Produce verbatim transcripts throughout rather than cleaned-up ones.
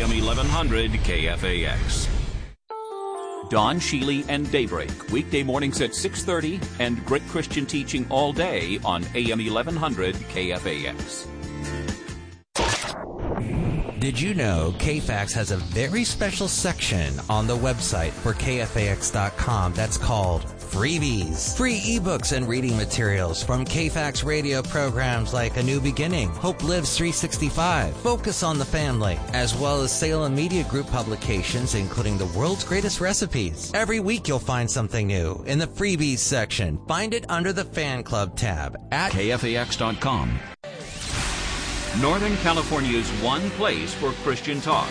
A M eleven hundred K F A X. Don Sheely and Daybreak, weekday mornings at six thirty, and great Christian teaching all day on A M eleven hundred K F A X. Did you know K FAX has a very special section on the website for K F A X dot com that's called Freebies? Free ebooks and reading materials from K FAX radio programs like A New Beginning, Hope Lives three sixty-five, Focus on the Family, as well as Salem Media Group publications including The World's Greatest Recipes. Every week you'll find something new in the Freebies section. Find it under the Fan Club tab at K F A X dot com. Northern California's one place for Christian talk.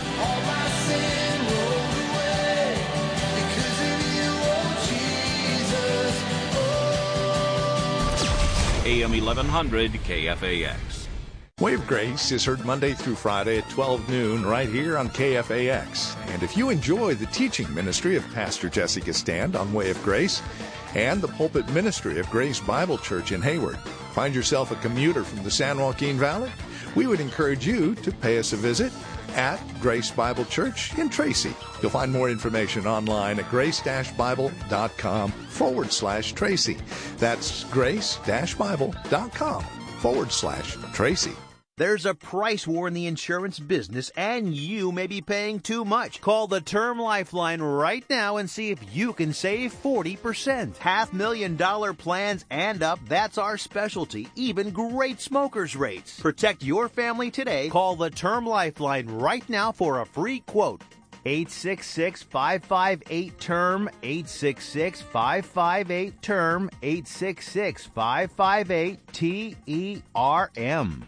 A M eleven hundred K F A X. Way of Grace is heard Monday through Friday at twelve noon right here on K F A X. And if you enjoy the teaching ministry of Pastor Jessica Stand on Way of Grace and the pulpit ministry of Grace Bible Church in Hayward, find yourself a commuter from the San Joaquin Valley, we would encourage you to pay us a visit at Grace Bible Church in Tracy. You'll find more information online at grace-bible.com forward slash Tracy. That's grace-bible.com forward slash Tracy. There's a price war in the insurance business, and you may be paying too much. Call the Term Lifeline right now and see if you can save forty percent. Half million dollar plans and up, that's our specialty. Even great smokers rates. Protect your family today. Call the Term Lifeline right now for a free quote. eight six six, five five eight, T E R M, eight six six, five five eight, T E R M, eight six six, five five eight, T E R M.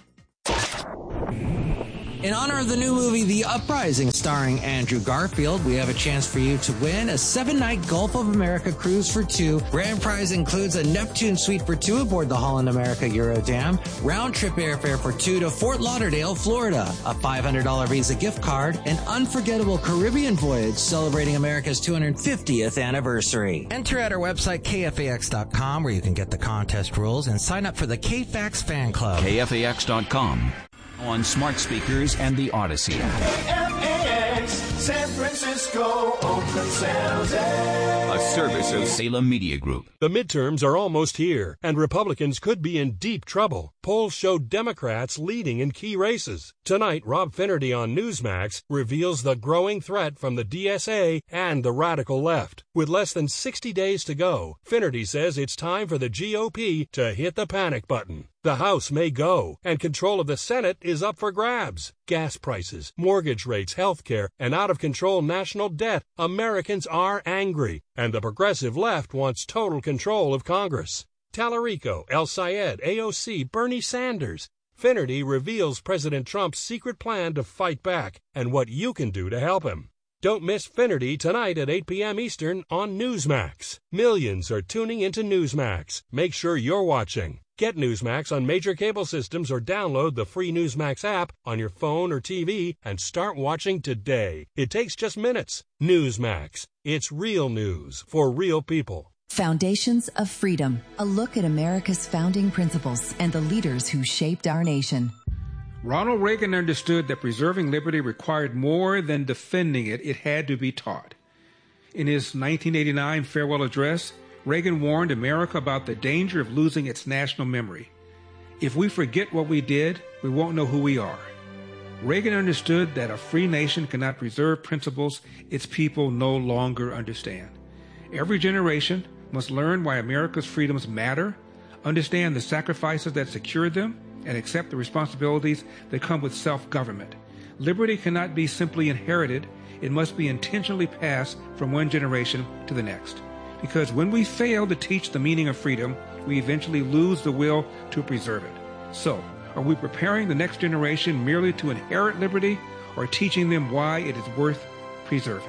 In honor of the new movie The Uprising starring Andrew Garfield, we have a chance for you to win a seven-night Gulf of America cruise for two. Grand prize includes a Neptune suite for two aboard the Holland America Eurodam, round-trip airfare for two to Fort Lauderdale, Florida, a five hundred dollars Visa gift card, an unforgettable Caribbean voyage celebrating America's two hundred fiftieth anniversary. Enter at our website, K F A X dot com, where you can get the contest rules and sign up for the K FAX fan club. K F A X dot com. On smart speakers and the Odyssey. K F A X, San Francisco, Oakland, San Jose. A service of Salem Media Group. The midterms are almost here, and Republicans could be in deep trouble. Polls show Democrats leading in key races. Tonight, Rob Finnerty on Newsmax reveals the growing threat from the D S A and the radical left. With less than sixty days to go, Finnerty says it's time for the G O P to hit the panic button. The House may go, and control of the Senate is up for grabs. Gas prices, mortgage rates, health care, and out-of-control national debt. Americans are angry, and the progressive left wants total control of Congress. Tallarico, El Sayed, A O C, Bernie Sanders. Finnerty reveals President Trump's secret plan to fight back and what you can do to help him. Don't miss Finnerty tonight at eight p.m. Eastern on Newsmax. Millions are tuning into Newsmax. Make sure you're watching. Get Newsmax on major cable systems or download the free Newsmax app on your phone or T V and start watching today. It takes just minutes. Newsmax. It's real news for real people. Foundations of Freedom, a look at America's founding principles and the leaders who shaped our nation. Ronald Reagan understood that preserving liberty required more than defending it. It had to be taught. In his nineteen eighty-nine farewell address, Reagan warned America about the danger of losing its national memory. If we forget what we did, we won't know who we are. Reagan understood that a free nation cannot preserve principles its people no longer understand. Every generation must learn why America's freedoms matter, understand the sacrifices that secure them, and accept the responsibilities that come with self-government. Liberty cannot be simply inherited. It must be intentionally passed from one generation to the next. Because when we fail to teach the meaning of freedom, we eventually lose the will to preserve it. So, are we preparing the next generation merely to inherit liberty, or teaching them why it is worth preserving?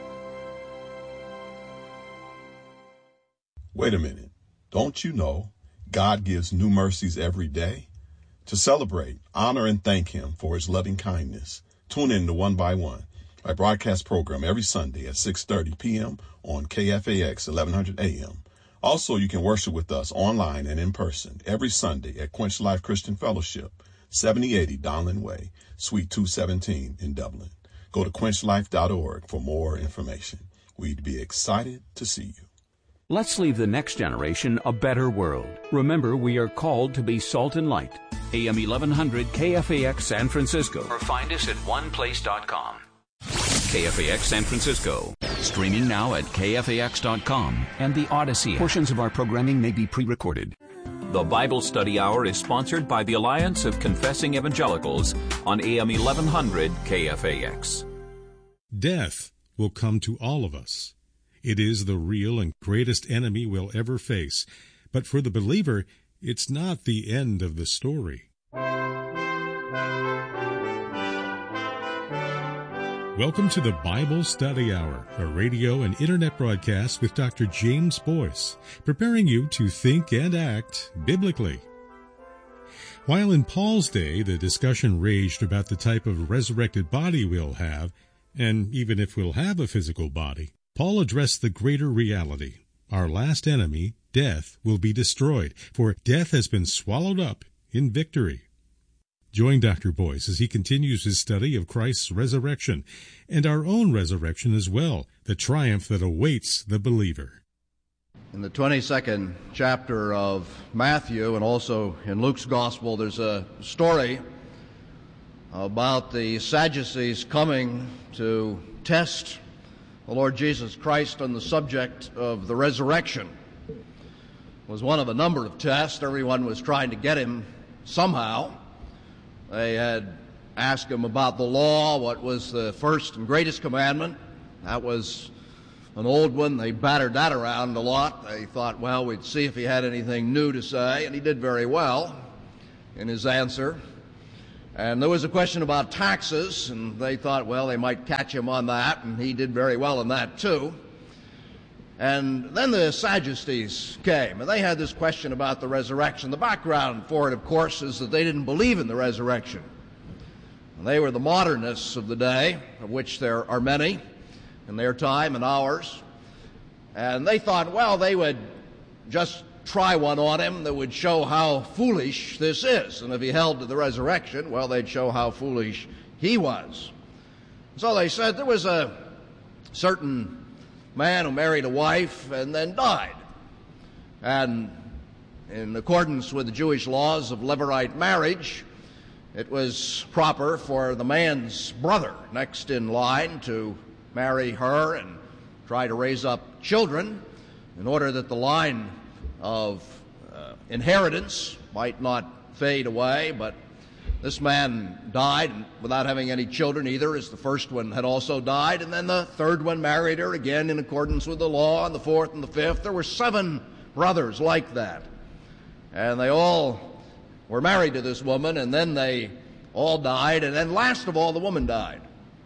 Wait a minute. Don't you know God gives new mercies every day? To celebrate, honor, and thank Him for His loving kindness, tune in to One by One, a broadcast program every Sunday at six thirty p.m. on K F A X eleven hundred A M. Also, you can worship with us online and in person every Sunday at Quench Life Christian Fellowship, seventy eighty Donlin Way, Suite two seventeen in Dublin. Go to quench life dot org for more information. We'd be excited to see you. Let's leave the next generation a better world. Remember, we are called to be salt and light. A M eleven hundred K F A X San Francisco. Or find us at one place dot com. K F A X San Francisco. Streaming now at K F A X dot com and the Odyssey app. Portions of our programming may be pre-recorded. The Bible Study Hour is sponsored by the Alliance of Confessing Evangelicals on A M eleven hundred K F A X. Death will come to all of us. It is the real and greatest enemy we'll ever face. But for the believer, it's not the end of the story. Welcome to the Bible Study Hour, a radio and internet broadcast with Doctor James Boyce, preparing you to think and act biblically. While in Paul's day the discussion raged about the type of resurrected body we'll have, and even if we'll have a physical body, Paul addressed the greater reality. Our last enemy, death, will be destroyed, for death has been swallowed up in victory. Join Doctor Boyce as he continues his study of Christ's resurrection and our own resurrection as well, the triumph that awaits the believer. In the twenty-second chapter of Matthew and also in Luke's Gospel, there's a story about the Sadducees coming to test the Lord Jesus Christ on the subject of the resurrection. It was one of a number of tests. Everyone was trying to get him somehow. They had asked him about the law, what was the first and greatest commandment. That was an old one. They battered that around a lot. They thought, well, we'd see if he had anything new to say, and he did very well in his answer. And there was a question about taxes, and they thought, well, they might catch him on that, and he did very well in that too. And then the Sadducees came, and they had this question about the resurrection. The background for it, of course, is that they didn't believe in the resurrection. And they were the modernists of the day, of which there are many in their time and ours. And they thought, well, they would just try one on him that would show how foolish this is. And if he held to the resurrection, well, they'd show how foolish he was. So they said there was a certain man who married a wife and then died. And in accordance with the Jewish laws of Levirate marriage, it was proper for the man's brother next in line to marry her and try to raise up children in order that the line of uh, inheritance might not fade away. But this man died without having any children either, as the first one had also died, and then the third one married her again in accordance with the law, and the fourth and the fifth. There were seven brothers like that, and they all were married to this woman, and then they all died, and then last of all the woman died.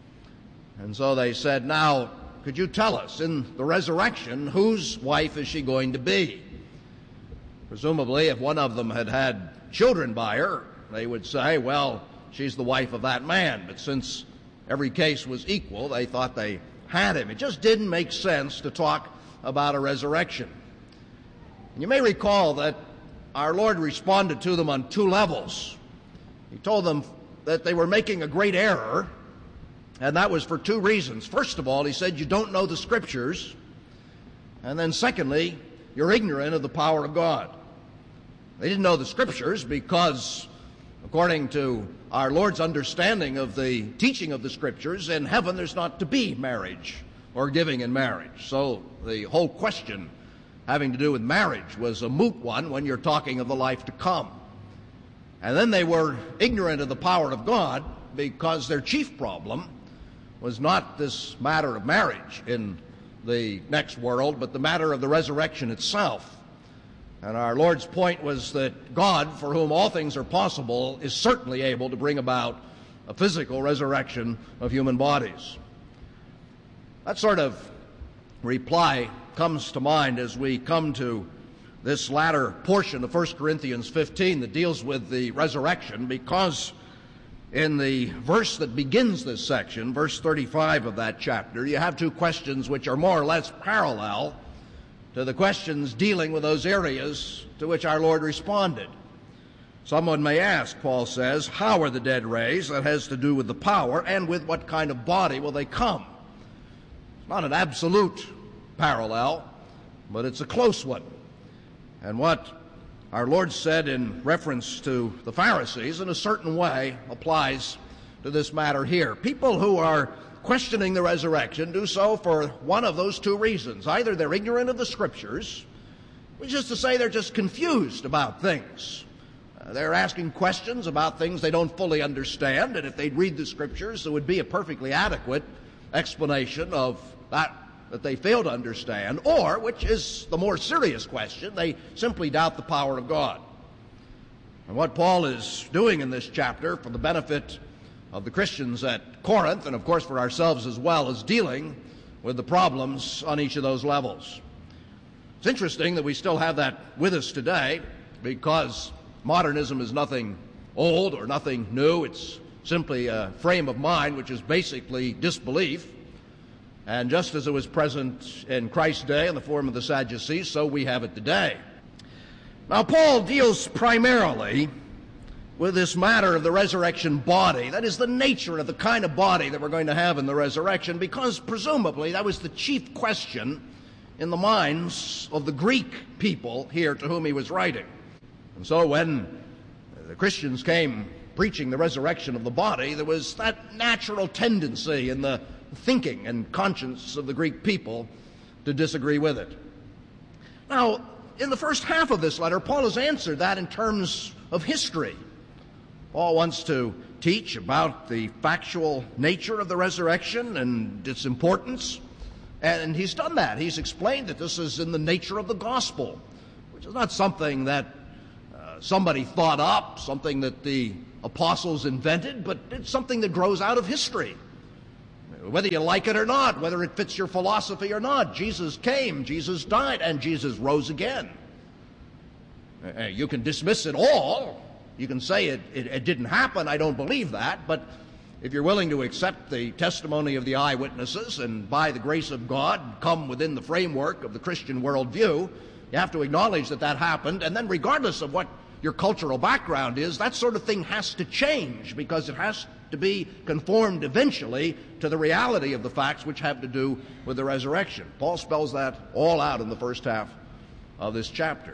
And so they said, now, could you tell us, in the resurrection, whose wife is she going to be? Presumably, if one of them had had children by her, they would say, well, she's the wife of that man. But since every case was equal, they thought they had him. It just didn't make sense to talk about a resurrection. And you may recall that our Lord responded to them on two levels. He told them that they were making a great error, and that was for two reasons. First of all, he said, you don't know the Scriptures. And then secondly, you're ignorant of the power of God. They didn't know the Scriptures because, according to our Lord's understanding of the teaching of the Scriptures, in heaven there's not to be marriage or giving in marriage. So the whole question having to do with marriage was a moot one when you're talking of the life to come. And then they were ignorant of the power of God because their chief problem was not this matter of marriage in the next world, but the matter of the resurrection itself. And our Lord's point was that God, for whom all things are possible, is certainly able to bring about a physical resurrection of human bodies. That sort of reply comes to mind as we come to this latter portion of First Corinthians fifteen that deals with the resurrection, because in the verse that begins this section, verse thirty-five of that chapter, you have two questions which are more or less parallel to the questions dealing with those areas to which our Lord responded. Someone may ask, Paul says, how are the dead raised? That has to do with the power and with what kind of body will they come. It's not an absolute parallel, but it's a close one. And what our Lord said in reference to the Pharisees in a certain way applies to this matter here. People who are questioning the resurrection do so for one of those two reasons. Either they're ignorant of the Scriptures, which is to say they're just confused about things. Uh, they're asking questions about things they don't fully understand, and if they'd read the Scriptures, there would be a perfectly adequate explanation of that that they fail to understand, or, which is the more serious question, they simply doubt the power of God. And what Paul is doing in this chapter for the benefit of the Christians at Corinth, and of course for ourselves as well, is dealing with the problems on each of those levels. It's interesting that we still have that with us today, because modernism is nothing old or nothing new. It's simply a frame of mind which is basically disbelief. And just as it was present in Christ's day in the form of the Sadducees, so we have it today. Now, Paul deals primarily with this matter of the resurrection body. That is the nature of the kind of body that we're going to have in the resurrection, because presumably that was the chief question in the minds of the Greek people here to whom he was writing. And so when the Christians came preaching the resurrection of the body, there was that natural tendency in the thinking and conscience of the Greek people to disagree with it. Now, in the first half of this letter, Paul has answered that in terms of history. Paul wants to teach about the factual nature of the resurrection and its importance, and he's done that. He's explained that this is in the nature of the gospel, which is not something that uh, somebody thought up, something that the apostles invented, but it's something that grows out of history. Whether you like it or not, whether it fits your philosophy or not, Jesus came, Jesus died, and Jesus rose again. Uh, you can dismiss it all. You can say it, it, it didn't happen. I don't believe that. But if you're willing to accept the testimony of the eyewitnesses and by the grace of God come within the framework of the Christian worldview, you have to acknowledge that that happened. And then regardless of what your cultural background is, that sort of thing has to change, because it has to be conformed eventually to the reality of the facts which have to do with the resurrection. Paul spells that all out in the first half of this chapter.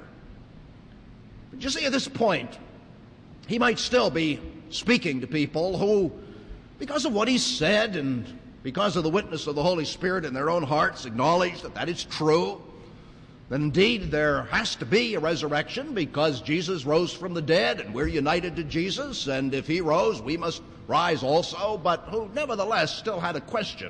But you see, at this point, he might still be speaking to people who, because of what he said and because of the witness of the Holy Spirit in their own hearts, acknowledge that that is true. That indeed there has to be a resurrection because Jesus rose from the dead and we're united to Jesus, and if he rose, we must rise also, but who nevertheless still had a question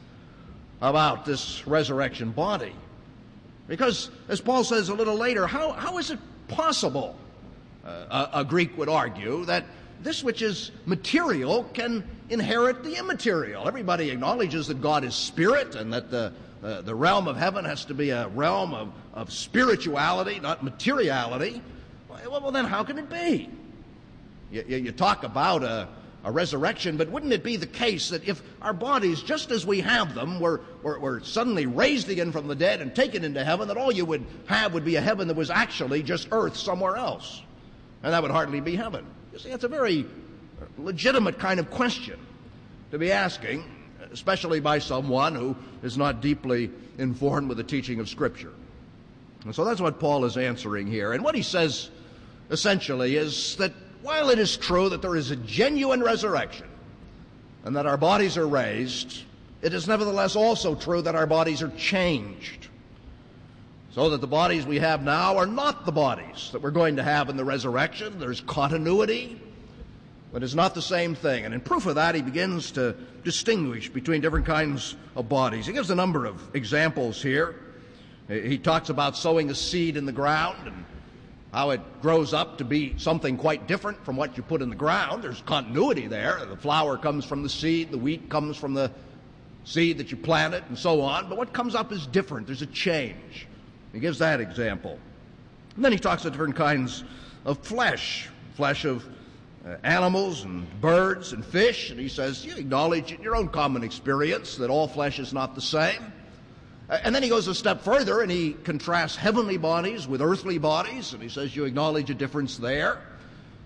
about this resurrection body. Because, as Paul says a little later, how, how is it possible, uh, a, a Greek would argue, that this which is material can inherit the immaterial? Everybody acknowledges that God is spirit and that the Uh, the realm of heaven has to be a realm of, of spirituality, not materiality. Well, well, then how can it be? You, you, you talk about a, a resurrection, but wouldn't it be the case that if our bodies, just as we have them, were, were, were suddenly raised again from the dead and taken into heaven, that all you would have would be a heaven that was actually just earth somewhere else? And that would hardly be heaven. You see, it's a very legitimate kind of question to be asking, especially by someone who is not deeply informed with the teaching of Scripture. And so that's what Paul is answering here. And what he says, essentially, is that while it is true that there is a genuine resurrection and that our bodies are raised, it is nevertheless also true that our bodies are changed, so that the bodies we have now are not the bodies that we're going to have in the resurrection. There's continuity, but it's not the same thing. And in proof of that, he begins to distinguish between different kinds of bodies. He gives a number of examples here. He talks about sowing a seed in the ground and how it grows up to be something quite different from what you put in the ground. There's continuity there. The flower comes from the seed, the wheat comes from the seed that you planted, and so on. But what comes up is different. There's a change. He gives that example. And then he talks of different kinds of flesh, flesh of Uh, animals and birds and fish, and he says, you acknowledge in your own common experience that all flesh is not the same. Uh, and then he goes a step further and he contrasts heavenly bodies with earthly bodies, and he says you acknowledge a difference there.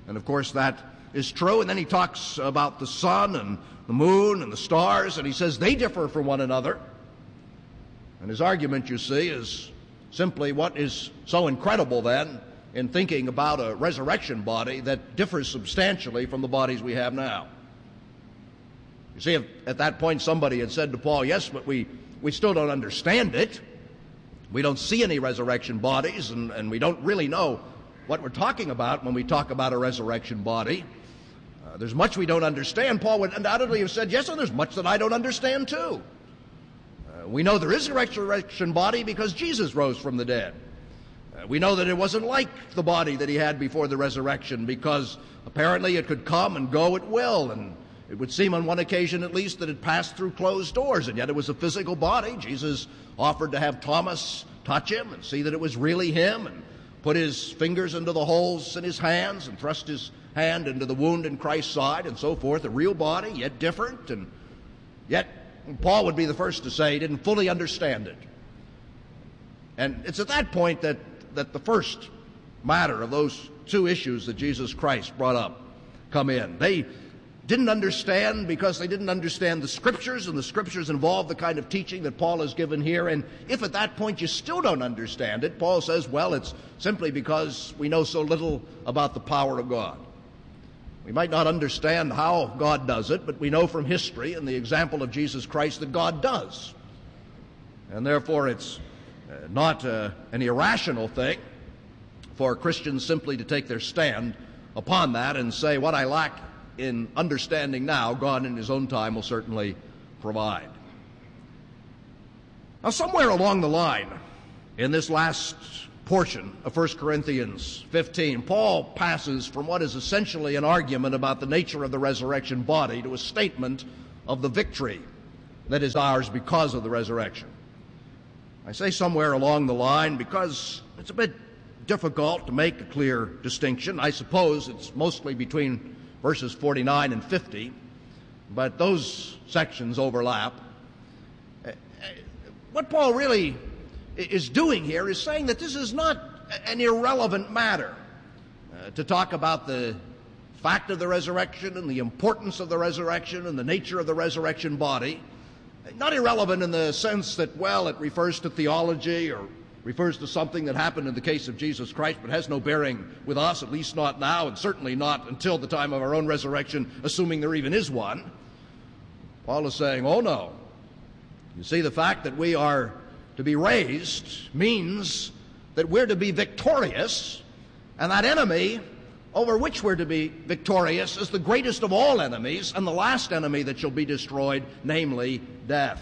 And of course that is true. And then he talks about the sun and the moon and the stars, and he says they differ from one another. And his argument, you see, is simply what is so incredible then in thinking about a resurrection body that differs substantially from the bodies we have now. You see, if at that point somebody had said to Paul, yes, but we, we still don't understand it. We don't see any resurrection bodies, and, and we don't really know what we're talking about when we talk about a resurrection body. Uh, there's much we don't understand. Paul would undoubtedly have said, yes, and there's much that I don't understand too. Uh, we know there is a resurrection body because Jesus rose from the dead. Uh, we know that it wasn't like the body that he had before the resurrection because apparently it could come and go at will, and it would seem on one occasion at least that it passed through closed doors, and yet it was a physical body. Jesus offered to have Thomas touch him and see that it was really him, and put his fingers into the holes in his hands and thrust his hand into the wound in Christ's side and so forth. A real body, yet different, and yet Paul would be the first to say he didn't fully understand it. And it's at that point that, that the first matter of those two issues that Jesus Christ brought up come in. They didn't understand because they didn't understand the Scriptures, and the Scriptures involve the kind of teaching that Paul has given here. And if at that point you still don't understand it, Paul says, well, it's simply because we know so little about the power of God. We might not understand how God does it, but we know from history and the example of Jesus Christ that God does. And therefore it's uh, not uh, an irrational thing for Christians simply to take their stand upon that and say, what I lack in understanding now, God in his own time will certainly provide. Now, somewhere along the line, in this last portion of First Corinthians fifteen, Paul passes from what is essentially an argument about the nature of the resurrection body to a statement of the victory that is ours because of the resurrection. I say somewhere along the line because it's a bit difficult to make a clear distinction. I suppose it's mostly between verses forty-nine and fifty, but those sections overlap. What Paul really is doing here is saying that this is not an irrelevant matter. Uh, to talk about the fact of the resurrection and the importance of the resurrection and the nature of the resurrection body, not irrelevant in the sense that, well, it refers to theology or refers to something that happened in the case of Jesus Christ, but has no bearing with us, at least not now, and certainly not until the time of our own resurrection, assuming there even is one. Paul is saying, oh no. You see, the fact that we are to be raised means that we're to be victorious, and that enemy over which we're to be victorious is the greatest of all enemies and the last enemy that shall be destroyed, namely death.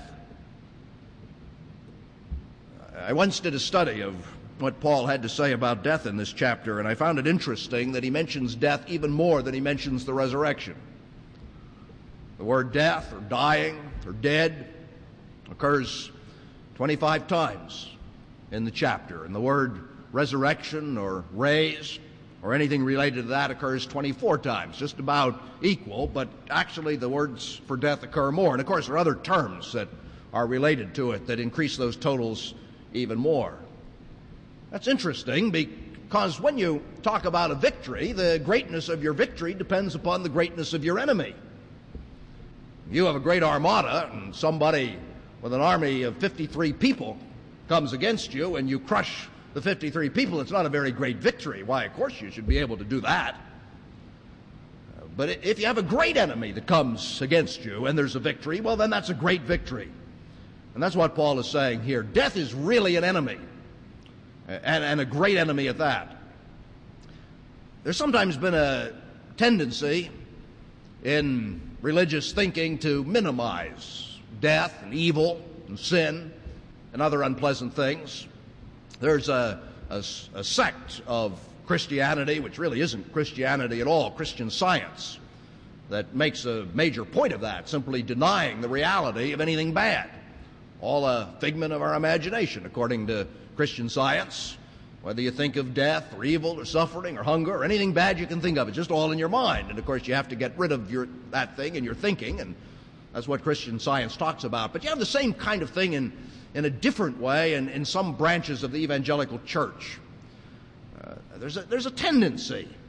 I once did a study of what Paul had to say about death in this chapter, and I found it interesting that he mentions death even more than he mentions the resurrection. The word death or dying or dead occurs twenty-five times in the chapter, and the word resurrection or raised or anything related to that occurs twenty-four times, just about equal, but actually the words for death occur more. And of course there are other terms that are related to it that increase those totals even more. That's interesting because when you talk about a victory, the greatness of your victory depends upon the greatness of your enemy. You have a great armada and somebody with an army of fifty-three people comes against you and you crush the fifty-three people. It's not a very great victory. Why, of course you should be able to do that. But if you have a great enemy that comes against you and there's a victory, well, then that's a great victory. And that's what Paul is saying here. Death is really an enemy, and, and a great enemy at that. There's sometimes been a tendency in religious thinking to minimize death and evil and sin and other unpleasant things. There's a, a, a sect of Christianity, which really isn't Christianity at all, Christian Science, that makes a major point of that, simply denying the reality of anything bad. All a figment of our imagination, according to Christian Science. Whether you think of death or evil or suffering or hunger or anything bad you can think of, it's just all in your mind. And of course you have to get rid of your, that thing in your thinking, and that's what Christian Science talks about. But you have the same kind of thing in, in a different way in, in some branches of the evangelical church. Uh, there's, a, there's a tendency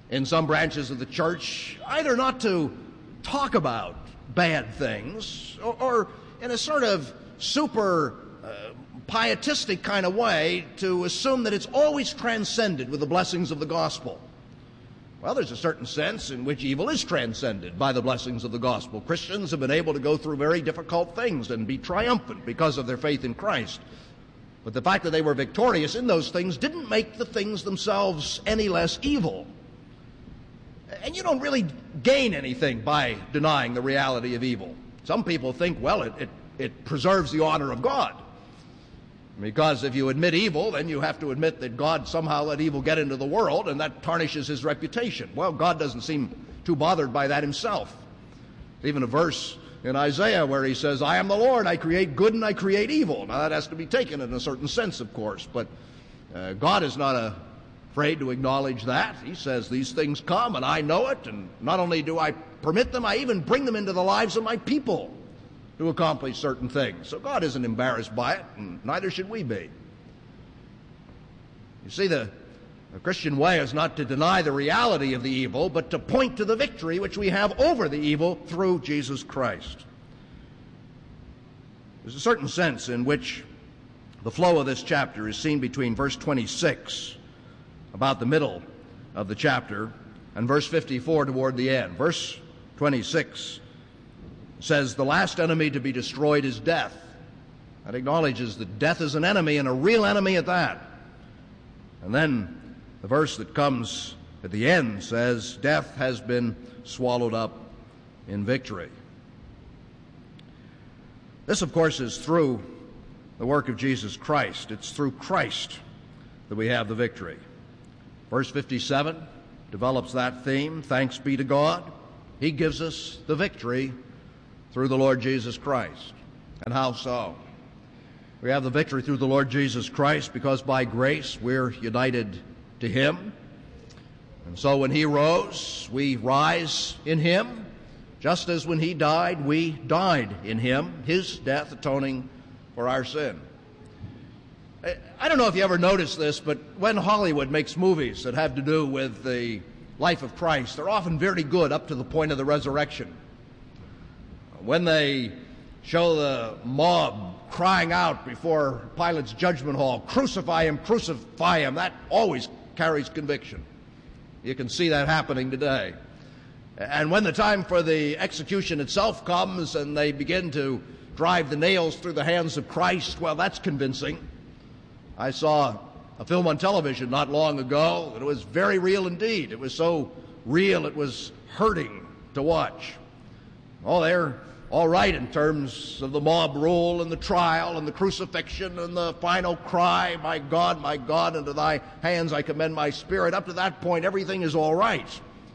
in some branches of the church either not to talk about bad things or, or in a sort of super uh, pietistic kind of way to assume that it's always transcended with the blessings of the gospel. Well, there's a certain sense in which evil is transcended by the blessings of the gospel. Christians have been able to go through very difficult things and be triumphant because of their faith in Christ. But the fact that they were victorious in those things didn't make the things themselves any less evil. And you don't really gain anything by denying the reality of evil. Some people think, well, it, it, it preserves the honor of God. Because if you admit evil, then you have to admit that God somehow let evil get into the world, and that tarnishes his reputation. Well, God doesn't seem too bothered by that himself. There's even a verse in Isaiah where he says, I am the Lord, I create good and I create evil. Now that has to be taken in a certain sense, of course, but uh, God is not uh, afraid to acknowledge that. He says, these things come and I know it, and not only do I permit them, I even bring them into the lives of my people to accomplish certain things. So God isn't embarrassed by it, and neither should we be. You see, the, the Christian way is not to deny the reality of the evil, but to point to the victory which we have over the evil through Jesus Christ. There's a certain sense in which the flow of this chapter is seen between verse twenty-six, about the middle of the chapter, and verse fifty-four toward the end. Verse twenty-six says the last enemy to be destroyed is death. That acknowledges that death is an enemy, and a real enemy at that. And then the verse that comes at the end says death has been swallowed up in victory. This, of course, is through the work of Jesus Christ. It's through Christ that we have the victory. Verse fifty-seven develops that theme. Thanks be to God. He gives us the victory through the Lord Jesus Christ. And how so? We have the victory through the Lord Jesus Christ because by grace we're united to him. And so when he rose, we rise in him. Just as when he died, we died in him, his death atoning for our sin. I don't know if you ever noticed this, but when Hollywood makes movies that have to do with the life of Christ, they're often very good up to the point of the resurrection. When they show the mob crying out before Pilate's judgment hall, crucify him, crucify him, that always carries conviction. You can see that happening today. And when the time for the execution itself comes and they begin to drive the nails through the hands of Christ, well, that's convincing. I saw a film on television not long ago that was very real indeed. It was so real it was hurting to watch. Oh, they're all right in terms of the mob rule and the trial and the crucifixion and the final cry, my God, my God, into thy hands I commend my spirit. Up to that point, everything is all right.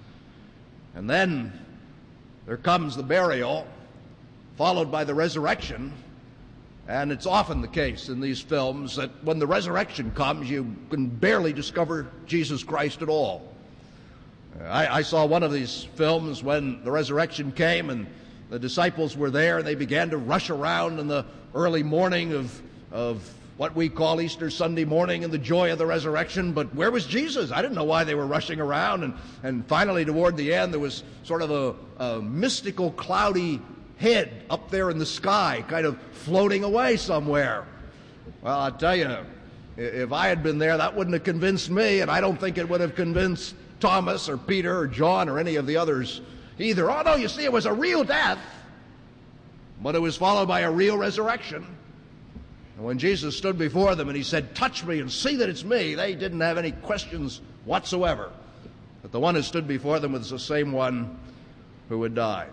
And then there comes the burial, followed by the resurrection. And it's often the case in these films that when the resurrection comes, you can barely discover Jesus Christ at all. I, I saw one of these films when the resurrection came and the disciples were there, and they began to rush around in the early morning of, of what we call Easter Sunday morning and the joy of the resurrection. But where was Jesus? I didn't know why they were rushing around. And, and finally, toward the end, there was sort of a, a mystical, cloudy head up there in the sky, kind of floating away somewhere. Well, I'll tell you, if I had been there, that wouldn't have convinced me, and I don't think it would have convinced Thomas or Peter or John or any of the others either. Oh, no, you see, it was a real death, but it was followed by a real resurrection. And when Jesus stood before them and he said, touch me and see that it's me, they didn't have any questions whatsoever. But the one who stood before them was the same one who had died.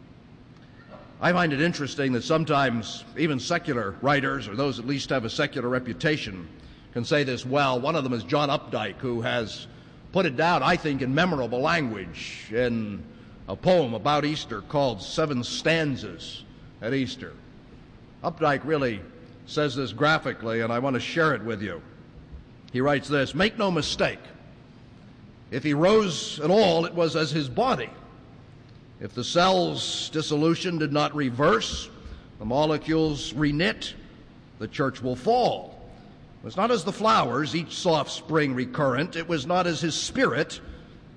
I find it interesting that sometimes even secular writers, or those at least have a secular reputation, can say this well. One of them is John Updike, who has put it down, I think, in memorable language in a poem about Easter called Seven Stanzas at Easter. Updike really says this graphically, and I want to share it with you. He writes this: make no mistake, if he rose at all, it was as his body. If the cell's dissolution did not reverse, the molecules reknit, the church will fall. It was not as the flowers, each soft spring recurrent. It was not as his spirit,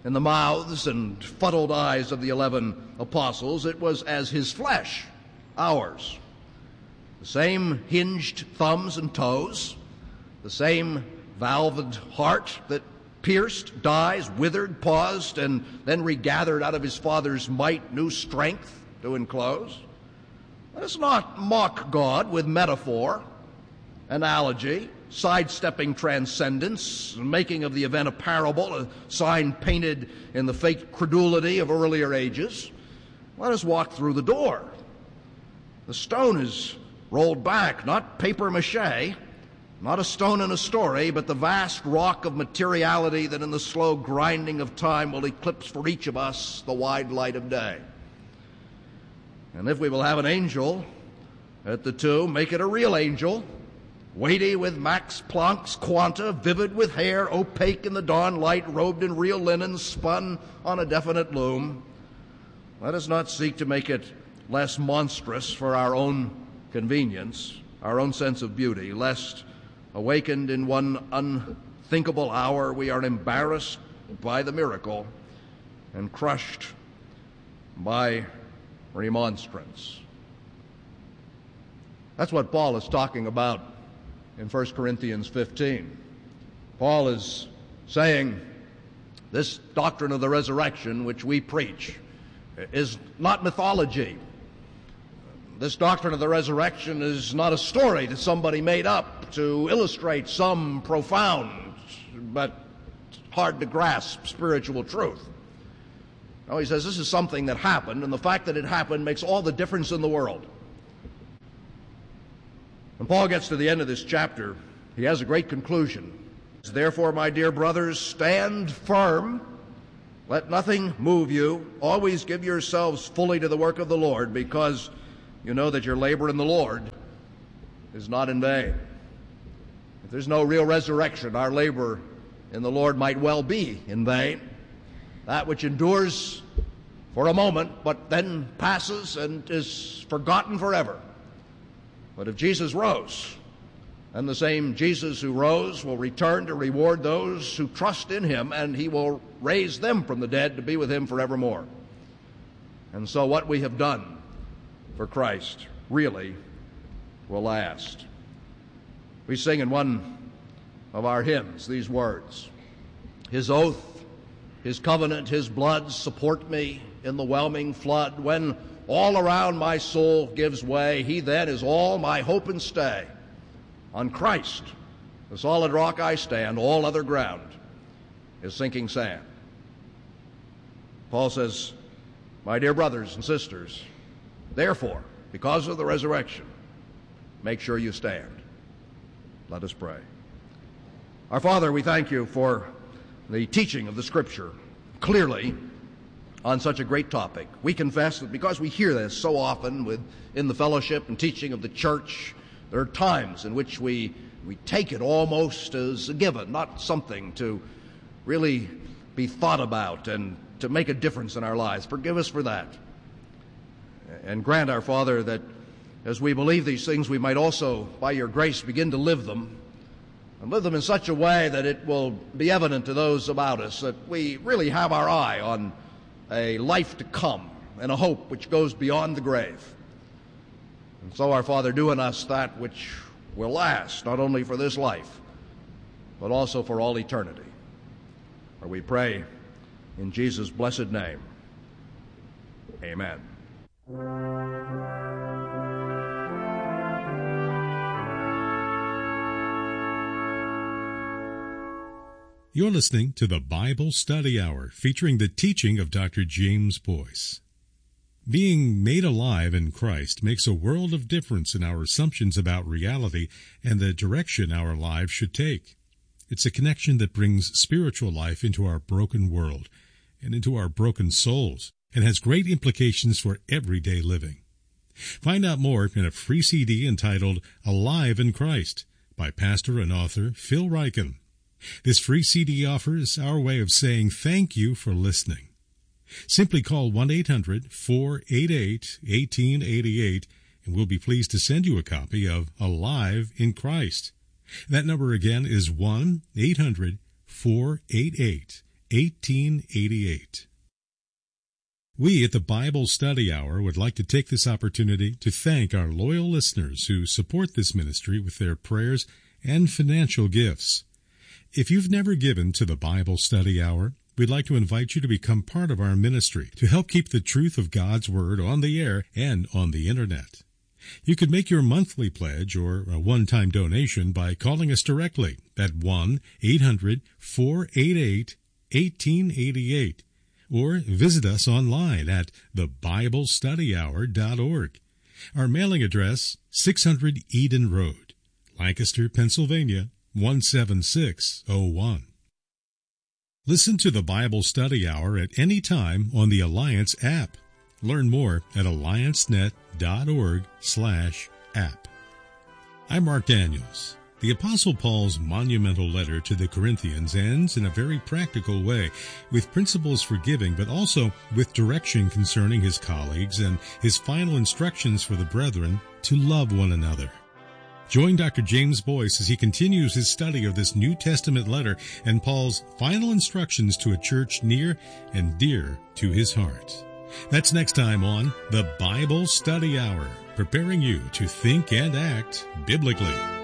in the mouths and fuddled eyes of the eleven apostles. It was as his flesh, ours. The same hinged thumbs and toes, the same valved heart that pierced, dies, withered, paused, and then regathered out of his Father's might new strength to enclose. Let us not mock God with metaphor, analogy, sidestepping transcendence, making of the event a parable, a sign painted in the fake credulity of earlier ages. Let us walk through the door. The stone is rolled back, not papier-mâché, not a stone in a story, but the vast rock of materiality that in the slow grinding of time will eclipse for each of us the wide light of day. And if we will have an angel at the tomb, make it a real angel, weighty with Max Planck's quanta, vivid with hair, opaque in the dawn light, robed in real linen, spun on a definite loom. Let us not seek to make it less monstrous for our own convenience, our own sense of beauty, lest, awakened in one unthinkable hour, we are embarrassed by the miracle and crushed by remonstrance. That's what Paul is talking about in First Corinthians fifteen. Paul is saying this doctrine of the resurrection, which we preach, is not mythology. This doctrine of the resurrection is not a story that somebody made up to illustrate some profound but hard to grasp spiritual truth. No, he says this is something that happened, and the fact that it happened makes all the difference in the world. When Paul gets to the end of this chapter, he has a great conclusion. Therefore, my dear brothers, stand firm. Let nothing move you. Always give yourselves fully to the work of the Lord, because you know that your labor in the Lord is not in vain. If there's no real resurrection, our labor in the Lord might well be in vain. That which endures for a moment, but then passes and is forgotten forever. But if Jesus rose, then the same Jesus who rose will return to reward those who trust in him, and he will raise them from the dead to be with him forevermore. And so what we have done for Christ really will last. We sing in one of our hymns these words: His oath, his covenant, his blood support me in the whelming flood. When all around my soul gives way, he then is all my hope and stay. On Christ, the solid rock I stand, all other ground is sinking sand. Paul says, my dear brothers and sisters, therefore, because of the resurrection, make sure you stand. Let us pray. Our Father, we thank you for the teaching of the Scripture clearly on such a great topic. We confess that because we hear this so often with, in the fellowship and teaching of the church, there are times in which we, we take it almost as a given, not something to really be thought about and to make a difference in our lives. Forgive us for that. And grant, our Father, that as we believe these things, we might also, by your grace, begin to live them, and live them in such a way that it will be evident to those about us that we really have our eye on a life to come and a hope which goes beyond the grave. And so, our Father, do in us that which will last, not only for this life, but also for all eternity. For we pray in Jesus' blessed name. Amen. You're listening to the Bible Study Hour, featuring the teaching of Doctor James Boyce. Being made alive in Christ makes a world of difference in our assumptions about reality and the direction our lives should take. It's a connection that brings spiritual life into our broken world and into our broken souls, and has great implications for everyday living. Find out more in a free C D entitled Alive in Christ by pastor and author Phil Ryken. This free C D offers our way of saying thank you for listening. Simply call one eight hundred, four eight eight, one eight eight eight and we'll be pleased to send you a copy of Alive in Christ. That number again is one eight hundred, four eight eight, eighteen eighty-eight. We at the Bible Study Hour would like to take this opportunity to thank our loyal listeners who support this ministry with their prayers and financial gifts. If you've never given to the Bible Study Hour, we'd like to invite you to become part of our ministry to help keep the truth of God's Word on the air and on the Internet. You could make your monthly pledge or a one-time donation by calling us directly at one eight hundred four eight eight one eight eight eight or visit us online at the bible study hour dot org. Our mailing address, six hundred Eden Road, Lancaster, Pennsylvania, one seven six oh one. Listen to the Bible Study Hour at any time on the Alliance app. Learn more at alliance net dot org slash app. I'm Mark Daniels. The Apostle Paul's monumental letter to the Corinthians ends in a very practical way, with principles for giving, but also with direction concerning his colleagues and his final instructions for the brethren to love one another. Join Doctor James Boyce as he continues his study of this New Testament letter and Paul's final instructions to a church near and dear to his heart. That's next time on the Bible Study Hour, preparing you to think and act biblically.